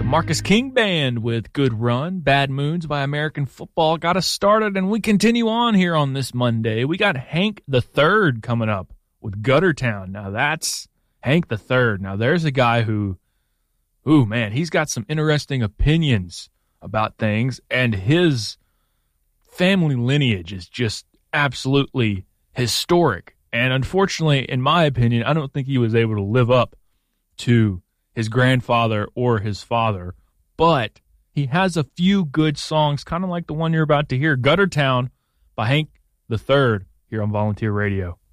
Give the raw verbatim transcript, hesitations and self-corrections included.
Marcus King Band with Good Run, Bad Moons by American Football got us started, and we continue on here on this Monday. We got Hank the Third coming up with Guttertown. Now that's Hank the Third. Now there's a guy who, ooh man, he's got some interesting opinions about things, and his family lineage is just absolutely historic. And unfortunately, in my opinion, I don't think he was able to live up to his grandfather or his father, but he has a few good songs, kind of like the one you're about to hear, Guttertown by Hank the Third, here on Volunteer Radio.